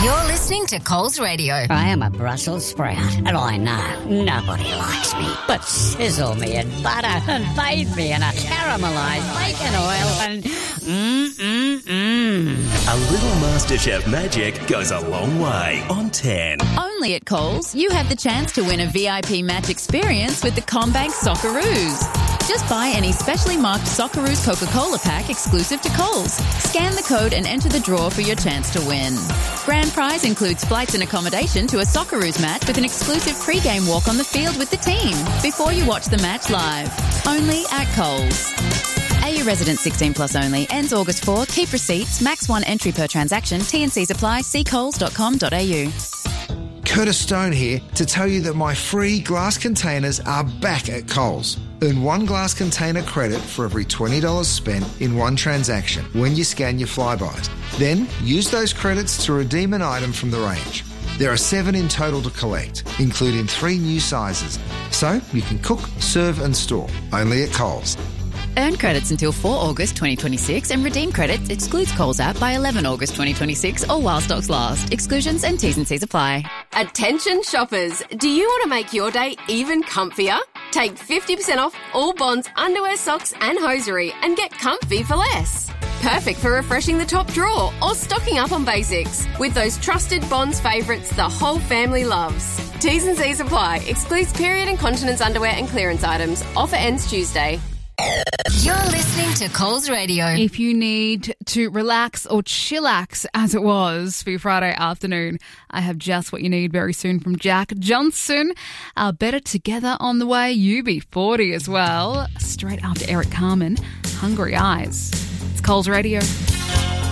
You're listening to Coles Radio. I am a Brussels sprout, and I know nobody likes me. But sizzle me in butter and bathe me in a caramelised bacon oil and A little MasterChef magic goes a long way on 10. Only at Coles, you have the chance to win a VIP match experience with the CommBank Socceroos. Just buy any specially marked Socceroos Coca-Cola pack exclusive to Coles. Scan the code and enter the draw for your chance to win. Grand prize includes flights and accommodation to a Socceroos match with an exclusive pre-game walk on the field with the team before you watch the match live. Only at Coles. AU resident 16 plus only. Ends August 4. Keep receipts. Max 1 entry per transaction. T&Cs apply. See coles.com.au. Curtis Stone here to tell you that my free glass containers are back at Coles. Earn one glass container credit for every $20 spent in one transaction when you scan your Flybys. Then use those credits to redeem an item from the range. There are 7 in total to collect, including 3 new sizes. So you can cook, serve and store. Only at Coles. Earn credits until 4 August 2026 and redeem credits excludes Coles app by 11 August 2026 or while stocks last. Exclusions and T&Cs apply. Attention shoppers, do you want to make your day even comfier? Take 50% off all Bonds, underwear, socks and hosiery and get comfy for less. Perfect for refreshing the top drawer or stocking up on basics with those trusted Bonds favourites the whole family loves. T's and C's apply. Excludes period and continence underwear and clearance items. Offer ends Tuesday. You're listening to Coles Radio. If you need to relax or chillax, as it was for your Friday afternoon, I have just what you need very soon from Jack Johnson. Better Together on the way, UB40 as well. Straight after Eric Carmen, Hungry Eyes. It's Coles Radio.